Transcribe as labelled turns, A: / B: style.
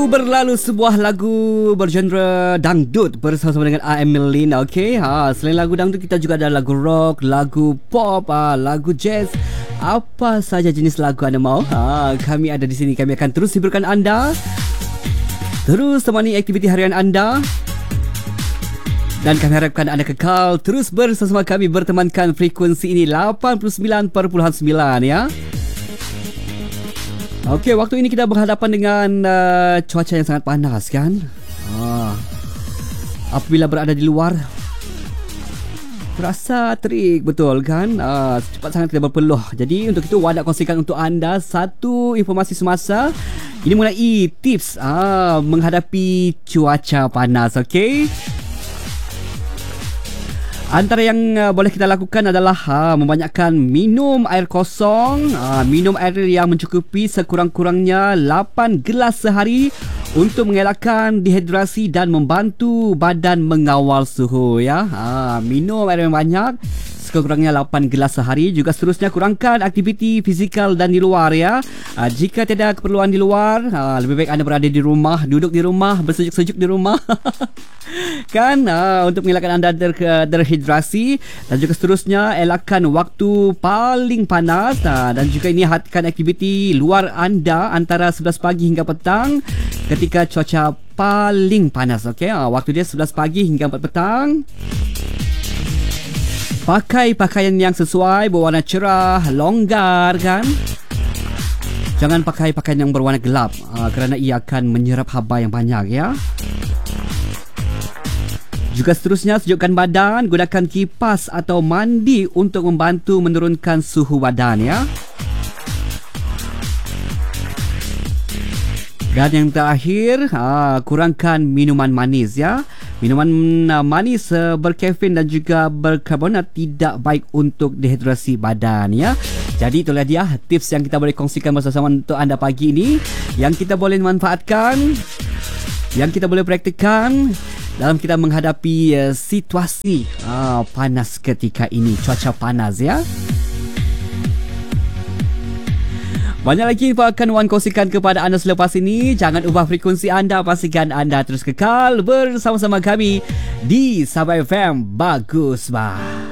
A: Berlalu sebuah lagu bergenre dangdut bersama-sama dengan AM Melina. Okey, selain lagu dangdut kita juga ada lagu rock, lagu pop, lagu jazz. Apa saja jenis lagu anda mau, kami ada di sini. Kami akan terus hiburkan anda, terus temani aktiviti harian anda, dan kami harapkan anda kekal terus bersama kami bertemankan frekuensi ini 89.9 ya. Okey, waktu ini kita berhadapan dengan cuaca yang sangat panas kan. Apabila berada di luar terasa terik betul kan. Cepat sangat kita berpeluh. Jadi untuk itu Wan nak kongsikan untuk anda satu informasi semasa. Ini mengenai tips menghadapi cuaca panas. Okey, antara yang boleh kita lakukan adalah membanyakkan minum air kosong, minum air yang mencukupi sekurang-kurangnya 8 gelas sehari untuk mengelakkan dehidrasi dan membantu badan mengawal suhu ya. Minum air yang banyak, sekurang-kurangnya 8 gelas sehari. Juga seterusnya kurangkan aktiviti fizikal dan di luar ya. Jika tiada keperluan di luar, lebih baik anda berada di rumah, duduk di rumah, bersejuk-sejuk di rumah. Kan, untuk mengelakkan anda terhidrasi. Dan juga seterusnya elakkan waktu paling panas, dan juga ini hatikan aktiviti luar anda antara 11 pagi hingga petang ketika cuaca paling panas. Okey, waktu dia 11 pagi hingga 4 petang. Pakai pakaian yang sesuai, berwarna cerah, longgar kan. Jangan pakai pakaian yang berwarna gelap, kerana ia akan menyerap haba yang banyak ya. Juga seterusnya sejukkan badan, gunakan kipas atau mandi untuk membantu menurunkan suhu badan ya. Dan yang terakhir, kurangkan minuman manis ya. Minuman manis berkafein dan juga berkarbonat tidak baik untuk dehidrasi badan ya. Jadi itulah dia tips yang kita boleh kongsikan bersama untuk anda pagi ini, yang kita boleh manfaatkan, yang kita boleh praktikkan dalam kita menghadapi situasi panas ketika ini, cuaca panas ya. Banyak lagi info akan Wan kongsikan kepada anda selepas ini. Jangan ubah frekuensi anda, pastikan anda terus kekal bersama-sama kami di Sabah FM Bagus Bah.